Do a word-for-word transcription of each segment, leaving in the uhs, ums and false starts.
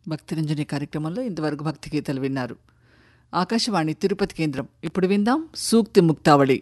భక్తిరంజని కార్యక్రమంలో ఇంతవరకు భక్తి గీతాలు విన్నారు. ఆకాశవాణి తిరుపతి కేంద్రం. ఇప్పుడు విందాం సూక్తి ముక్తావళి.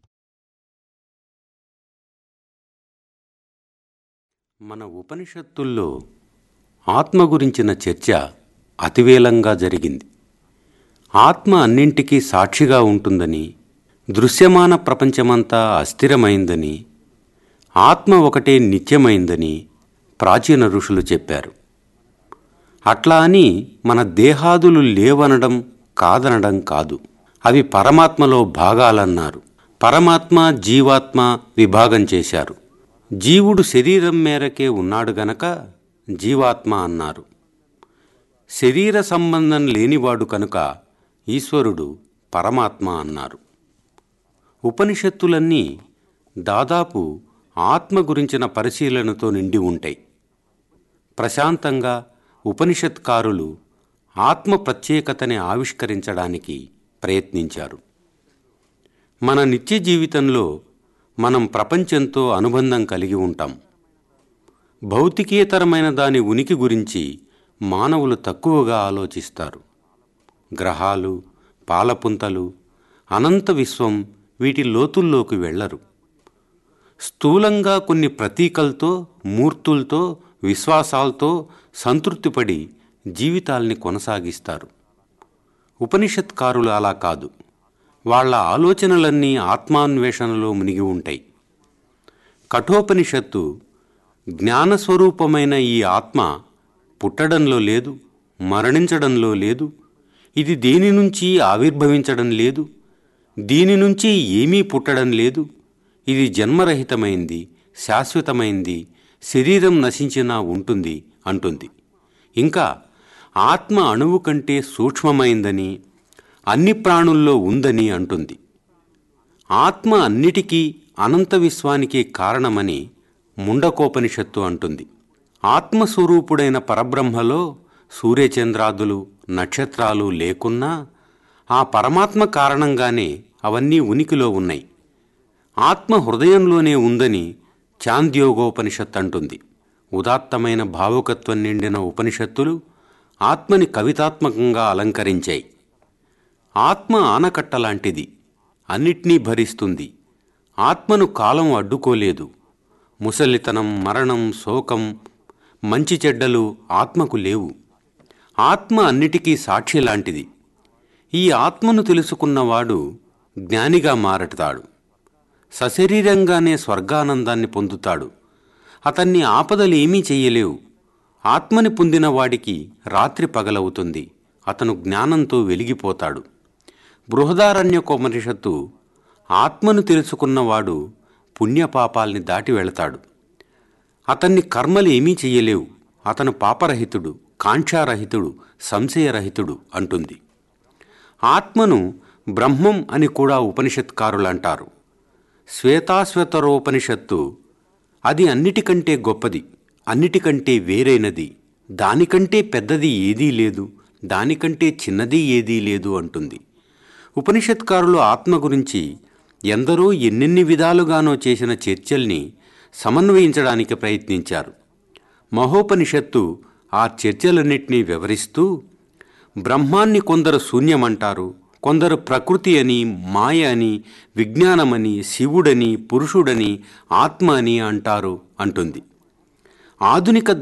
మన ఉపనిషత్తుల్లో ఆత్మ గురించిన చర్చ అతివేలంగా జరిగింది. ఆత్మ అన్నింటికీ సాక్షిగా ఉంటుందని, దృశ్యమాన ప్రపంచమంతా అస్థిరమైందని, ఆత్మ ఒకటే నిత్యమైందని ప్రాచీన ఋషులు చెప్పారు. అట్లా అని మన దేహాదులు లేవనడం కాదనడం కాదు. అవి పరమాత్మలో భాగాలన్నారు. పరమాత్మ జీవాత్మ విభాగం చేశారు. జీవుడు శరీరం మేరకే ఉన్నాడు గనక జీవాత్మ అన్నారు. శరీర సంబంధం లేనివాడు కనుక ఈశ్వరుడు పరమాత్మ అన్నారు. ఉపనిషత్తులన్నీ దాదాపు ఆత్మ గురించిన పరిశీలనతో నిండి ఉంటాయి. ప్రశాంతంగా ఉపనిషత్కారులు ఆత్మ ప్రత్యేకతని ఆవిష్కరించడానికి ప్రయత్నించారు. మన నిత్య జీవితంలో మనం ప్రపంచంతో అనుబంధం కలిగి ఉంటాం. భౌతికేతరమైన దాని ఉనికి గురించి మానవులు తక్కువగా ఆలోచిస్తారు. గ్రహాలు, పాలపుంతలు, అనంత విశ్వం వీటి లోతుల్లోకి వెళ్లరు. స్థూలంగా కొన్ని ప్రతీకలతో, మూర్తులతో, విశ్వాసాలతో సంతృప్తిపడి జీవితాల్ని కొనసాగిస్తారు. ఉపనిషత్కారులు అలా కాదు. వాళ్ల ఆలోచనలన్నీ ఆత్మాన్వేషణలో మునిగి ఉంటాయి. కఠోపనిషత్తు జ్ఞానస్వరూపమైన ఈ ఆత్మ పుట్టడంలో లేదు, మరణించడంలో లేదు, ఇది దేని నుంచి ఆవిర్భవించడం లేదు, దీని నుంచి ఏమీ పుట్టడం లేదు, ఇది జన్మరహితమైంది, శాశ్వతమైంది, శరీరం నశించినా ఉంటుంది అంటుంది. ఇంకా ఆత్మ అణువు కంటే సూక్ష్మమైందని, అన్ని ప్రాణుల్లో ఉందని అంటుంది. ఆత్మ అన్నిటికీ అనంత విశ్వానికి కారణమని ముండకోపనిషత్తు అంటుంది. ఆత్మస్వరూపుడైన పరబ్రహ్మలో సూర్యచంద్రాదులు, నక్షత్రాలు లేకున్నా ఆ పరమాత్మ కారణంగానే అవన్నీ ఉనికిలో ఉన్నాయి. ఆత్మ హృదయంలోనే ఉందని చాంద్యోగోపనిషత్తు అంటుంది. ఉదాత్తమైన భావుకత్వం నిండిన ఉపనిషత్తులు ఆత్మని కవితాత్మకంగా అలంకరించాయి. ఆత్మ ఆనకట్టలాంటిది, అన్నిటినీ భరిస్తుంది. ఆత్మను కాలం అడ్డుకోలేదు. ముసలితనం, మరణం, శోకం, మంచి చెడ్డలు ఆత్మకు లేవు. ఆత్మ అన్నిటికీ సాక్షి లాంటిది. ఈ ఆత్మను తెలుసుకున్నవాడు జ్ఞానిగా మారతాడు. సశరీరంగానే స్వర్గానందాన్ని పొందుతాడు. అతన్ని ఆపదలేమీ చెయ్యలేవు. ఆత్మని పొందిన వాడికి రాత్రి పగలవుతుంది. అతను జ్ఞానంతో వెలిగిపోతాడు. బృహదారణ్యకోపనిషత్తు ఆత్మను తెలుసుకున్నవాడు పుణ్యపాపాల్ని దాటి వెళతాడు. అతన్ని కర్మలు ఏమీ చెయ్యలేవు. అతను పాపరహితుడు, కాంక్షారహితుడు, సంశయరహితుడు అంటుంది. ఆత్మను బ్రహ్మం అని కూడా ఉపనిషత్కారులంటారు. శ్వేతాశ్వతరోపనిషత్తు అది అన్నిటికంటే గొప్పది, అన్నిటికంటే వేరైనది, దానికంటే పెద్దది ఏదీ లేదు, దానికంటే చిన్నది ఏదీ లేదు అంటుంది. ఉపనిషత్కారులు ఆత్మ గురించి ఎందరో ఎన్నెన్ని విధాలుగానో చేసిన చర్చల్ని సమన్వయించడానికి ప్రయత్నించారు. మహోపనిషత్తు ఆ చర్చలన్నింటినీ వివరిస్తూ బ్రహ్మాన్ని కొందరు శూన్యమంటారు, కొందరు ప్రకృతి అని, మాయ అని, విజ్ఞానమని, శివుడని, పురుషుడని, ఆత్మ అని అంటారు అంటుంది. ఆధునిక